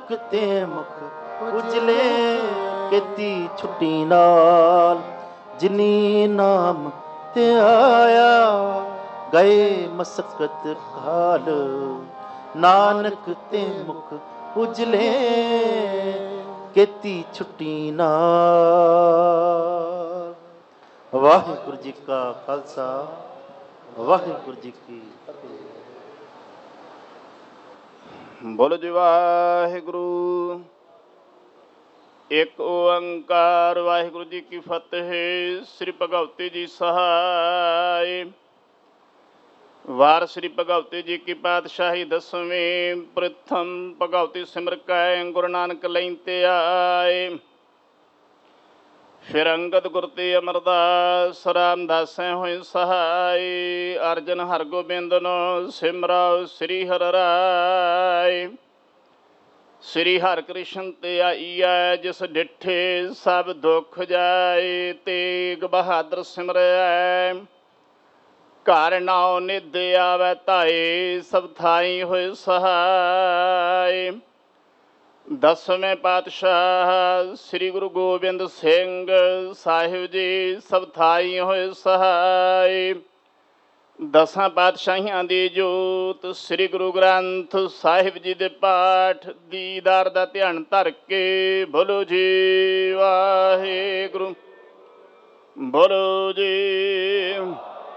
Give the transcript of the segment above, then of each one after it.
ਤੇ ਮੁਖ ਉਜਲੇ ਕੀਤੀ ਛੁੱਟੀ ਨਾਲ ਜਿਨੀ ਨਾਮ ਤੇ ਆਇਆ ਗਏ ਮਸਕਤ ਕਾਲ ਨਾਨਕ ਤੇ ਮੁਖ ਉਜਲੇ ਕੀਤੀ ਛੁੱਟੀ ਨਾਲ। ਵਾਹਿਗੁਰੂ ਜੀ ਕਾ ਖਾਲਸਾ ਵਾਹਿਗੁਰੂ ਜੀ ਕੀ ਫਤਿਹ। ਬੋਲੋ ਜੀ ਵਾਹਿਗੁਰੂ। ਇੱਕ ਓੰਕਾਰ ਵਾਹਿਗੁਰੂ ਜੀ ਕੀ ਫਤਿਹ। ਸ੍ਰੀ ਭਗਵਤੀ ਜੀ ਸਹਾਇ। ਵਾਰ ਸ੍ਰੀ ਭਗਵਤੀ ਜੀ ਕੀ ਪਾਤਸ਼ਾਹੀ ਦਸਵੇਂ। ਪ੍ਰਥਮ ਭਗਵਤੀ ਸਿਮਰ ਕੈ ਗੁਰੂ ਨਾਨਕ ਲੈਂਤੇ ਆਏ। ਫਿਰ ਅੰਗਦ ਗੁਰ ਤੇ ਅਮਰਦਾਸ ਰਾਮਦਾਸੈ ਹੋਏ ਸਹਾਈ। ਅਰਜਨ ਹਰਗੋਬਿੰਦਨੋ ਸਿਮਰਾਓ ਸ੍ਰੀ ਹਰਿ ਰਾਇ। ਸ੍ਰੀ ਹਰਿ ਕ੍ਰਿਸ਼ਨ ਤੇ ਆਈਐ ਜਿਸ ਡਿਠੇ ਸਭ ਦੁਖ ਜਾਏ। ਤੇਗ ਬਹਾਦਰ ਸਿਮਰੈ ਘਰ ਨਾਉ ਨਿਧ ਆਵੈ ਧਾਏ। ਸਭ ਥਾਈ ਹੋਏ ਸਹਾਈ। ਦਸਵੇਂ ਪਾਤਸ਼ਾਹ ਸ੍ਰੀ ਗੁਰੂ ਗੋਬਿੰਦ ਸਿੰਘ ਸਾਹਿਬ ਜੀ ਸਭ ਥਾਈ ਹੋਏ ਸਹਾਈ। ਦਸਾਂ ਪਾਤਸ਼ਾਹੀਆਂ ਦੀ ਜੋਤ ਸ੍ਰੀ ਗੁਰੂ ਗ੍ਰੰਥ ਸਾਹਿਬ ਜੀ ਦੇ ਪਾਠ ਦੀਦਾਰ ਦਾ ਧਿਆਨ ਧਰ ਕੇ ਬੋਲੋ ਜੀ ਵਾਹਿਗੁਰੂ। ਬੋਲੋ ਜੀ।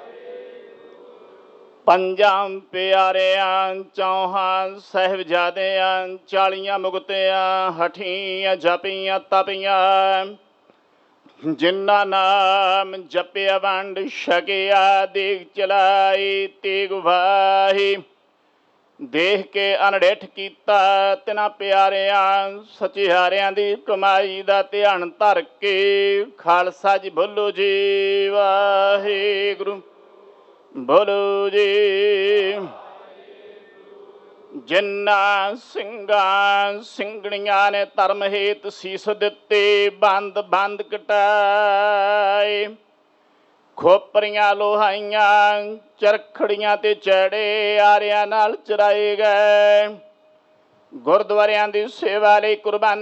ਪੰਜਾਂ ਪਿਆਰਿਆਂ ਚੌਹਾਂ ਸਾਹਿਬਜ਼ਾਦਿਆਂ 40 ਮੁਕਤਿਆਂ ਹਠੀਆਂ ਜਪੀਆਂ ਤਪੀਆਂ ਜਿਨ੍ਹਾਂ ਨਾਮ ਜਪਿਆ ਵੰਡ ਛਕਿਆ ਦੇਗ ਚਲਾਈ ਤੇਗ ਵਾਹੀ। ਦੇਖ ਕੇ ਅਨਡਿੱਠ ਕੀਤਾ ਤਿਨਾਂ ਪਿਆਰਿਆਂ ਸਚਿਆਰਿਆਂ ਦੀ ਕਮਾਈ ਦਾ ਧਿਆਨ ਧਰ ਕੇ ਖਾਲਸਾ ਜੀ ਬੋਲੋ ਜੀ ਵਾਹਿਗੁਰੂ। ਬੋਲੋ ਜੀ। ਜਿਨ੍ਹਾਂ ਸਿੰਘਾਂ ਸਿੰਘਣੀਆਂ ਨੇ ਧਰਮ ਹੇਤ ਸੀਸ ਦਿੱਤੇ ਬੰਦ ਬੰਦ ਕਟਾਏ। ਖੋਪਰੀਆਂ ਲੋਹਾਈਆਂ ਚਰਖੜੀਆਂ ਤੇ ਚੜੇ ਆਰਿਆਂ ਨਾਲ ਚਰਾਏ ਗਏ। ਗੁਰਦੁਆਰਿਆਂ ਦੀ ਸੇਵਾ ਲਈ ਕੁਰਬਾਨੀ